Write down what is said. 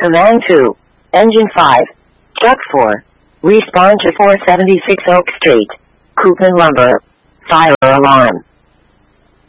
Command 2. Engine 5. Truck 4. Respond to 476 Oak Street. Coupon Lumber. Fire alarm.